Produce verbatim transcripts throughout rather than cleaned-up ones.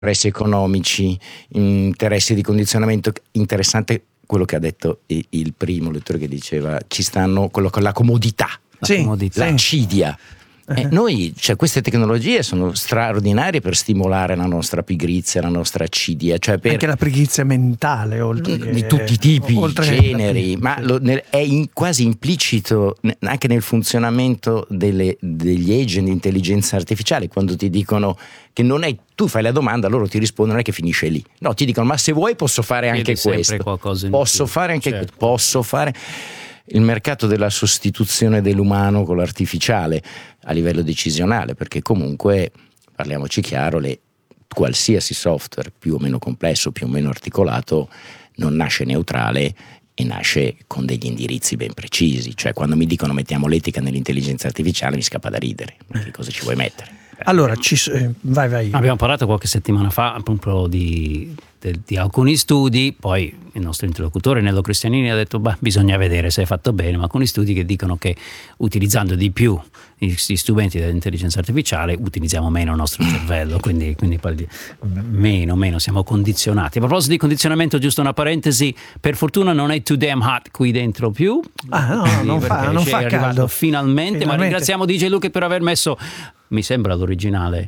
interessi economici, interessi di condizionamento. Interessante quello che ha detto il primo lettore, che diceva ci stanno quello con la comodità, la sì, comodità, l'accidia. Eh, noi, cioè, queste tecnologie sono straordinarie per stimolare la nostra pigrizia, la nostra accidia, cioè per anche la pigrizia mentale, oltre di, che, di tutti i tipi, generi, ma sì. lo, nel, è in, quasi implicito anche nel funzionamento delle, degli agent di intelligenza artificiale, quando ti dicono che non è, tu fai la domanda, loro ti rispondono, non è che finisce lì, no, ti dicono ma se vuoi posso fare anche questo, posso fare anche certo. questo, posso fare. Il mercato della sostituzione dell'umano con l'artificiale a livello decisionale, perché comunque, parliamoci chiaro, le, qualsiasi software più o meno complesso, più o meno articolato, non nasce neutrale e nasce con degli indirizzi ben precisi. Cioè, quando mi dicono mettiamo l'etica nell'intelligenza artificiale mi scappa da ridere. Che cosa ci vuoi mettere? Allora, ci, eh, vai vai. Abbiamo parlato qualche settimana fa proprio di, di, di alcuni studi, poi il nostro interlocutore Nello Cristianini ha detto beh, bisogna vedere se è fatto bene, ma alcuni studi che dicono che utilizzando di più gli strumenti dell'intelligenza artificiale utilizziamo meno il nostro cervello, quindi, quindi meno, meno siamo condizionati. A proposito di condizionamento, giusto una parentesi, per fortuna non è too damn hot qui dentro più, ah, no, no, non fa, non fa caldo finalmente, finalmente, ma ringraziamo D J Luke per aver messo, mi sembra l'originale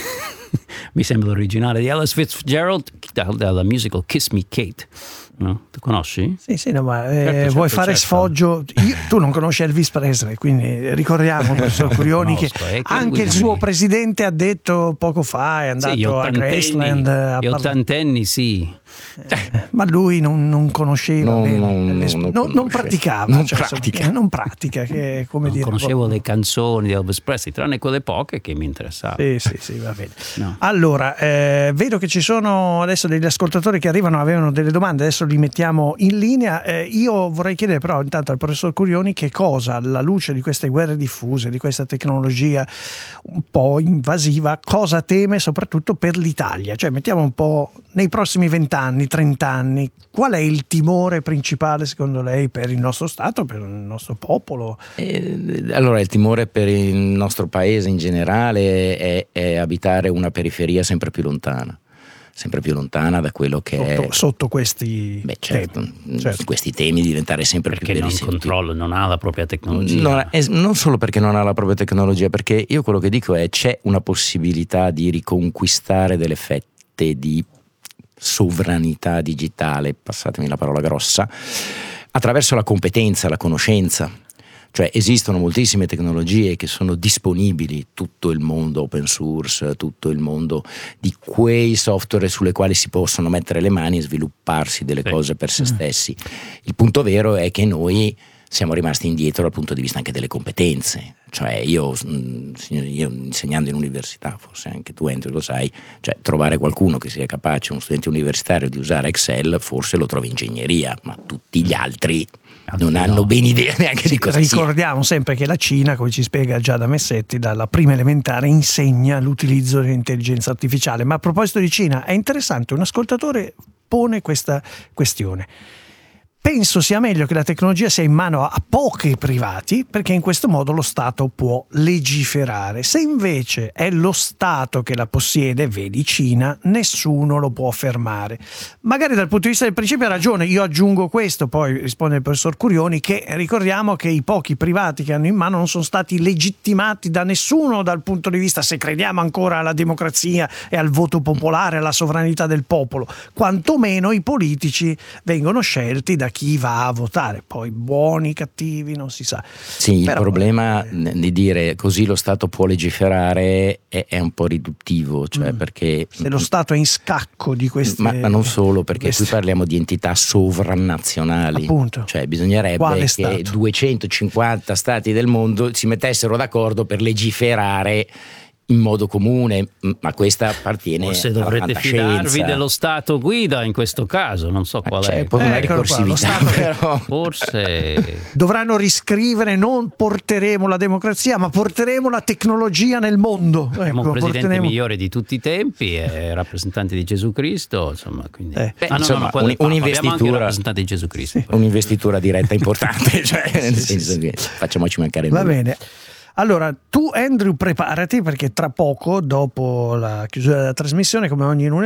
mi sembra l'originale di Ella Fitzgerald dalla musical Kiss Me Kate. No? Tu conosci? Sì, sì, no, ma eh, certo, certo, vuoi fare certo. sfoggio? Io, tu non conosci Elvis Presley, quindi ricordiamo, professor Curioni, che anche il suo presidente ha detto poco fa, è andato sì, a Graceland. A gli ottantenni, sì. Eh, ma lui non, non conosceva non, bene, non, non, non, non praticava, non cioè, pratica, insomma, non pratica che, come non dire, conoscevo boh. le canzoni di Elvis Presley, tranne quelle poche che mi interessavano. Sì, sì, sì, va bene. No. Allora, eh, vedo che ci sono adesso degli ascoltatori che arrivano, avevano delle domande, adesso li mettiamo in linea. Eh, io vorrei chiedere però intanto al professor Curioni che cosa, alla luce di queste guerre diffuse, di questa tecnologia un po' invasiva, cosa teme soprattutto per l'Italia? Cioè, mettiamo un po' nei prossimi vent'anni, trent'anni, qual è il timore principale secondo lei per il nostro Stato, per il nostro popolo? Eh, allora, il timore per il nostro paese in generale è, è abitare una periferia sempre più lontana, sempre più lontana da quello che sotto, è sotto questi beh, certo, temi, certo. questi temi diventare sempre perché più non controlla, non ha la propria tecnologia. Non, è, non solo perché non ha la propria tecnologia, perché io quello che dico è c'è una possibilità di riconquistare delle fette di sovranità digitale, passatemi la parola grossa, attraverso la competenza, la conoscenza. Cioè esistono moltissime tecnologie che sono disponibili, tutto il mondo open source, tutto il mondo di quei software sulle quali si possono mettere le mani e svilupparsi delle sì. cose per se stessi. Il punto vero è che noi siamo rimasti indietro dal punto di vista anche delle competenze. Cioè io, io insegnando in università, forse anche tu Andrew lo sai, cioè trovare qualcuno che sia capace, uno studente universitario, di usare Excel, forse lo trovi in ingegneria, ma tutti gli altri non no. hanno ben idea neanche sì, di cosa ricordiamo sia. sempre che la Cina, come ci spiega Giada Messetti, dalla prima elementare insegna l'utilizzo dell'intelligenza artificiale. Ma a proposito di Cina, è interessante, un ascoltatore pone questa questione. Penso sia meglio che la tecnologia sia in mano a pochi privati, perché in questo modo lo Stato può legiferare. Se invece è lo Stato che la possiede, vedi Cina, nessuno lo può fermare. Magari dal punto di vista del principio ha ragione, io aggiungo questo, poi risponde il professor Curioni, che ricordiamo che i pochi privati che hanno in mano non sono stati legittimati da nessuno dal punto di vista, se crediamo ancora alla democrazia e al voto popolare, alla sovranità del popolo, quantomeno i politici vengono scelti da chi va a votare, poi buoni, cattivi, non si sa. Sì, però, il problema eh, di dire così lo Stato può legiferare è, è un po' riduttivo, cioè mm, perché se lo Stato è in scacco di queste, ma, ma non solo, perché queste... qui parliamo di entità sovranazionali, appunto, cioè bisognerebbe quale che stato? duecentocinquanta stati del mondo si mettessero d'accordo per legiferare in modo comune, ma questa appartiene forse alla dovrete fantascienza. fidarvi dello Stato guida in questo caso, non so qual c'è è. poi una eh, ricorsività, qua, però. Forse dovranno riscrivere, non porteremo la democrazia ma porteremo la tecnologia nel mondo. Siamo ecco, un presidente porteremo... migliore di tutti i tempi, è rappresentante di Gesù Cristo, insomma, quindi eh. Beh, ah, no, insomma, no, no, un, un'investitura, abbiamo anche rappresentante di Gesù Cristo, sì, un'investitura diretta importante, cioè nel senso che facciamoci mancare va nulla. bene. Allora, tu Andrew preparati perché tra poco, dopo la chiusura della trasmissione, come ogni lunedì,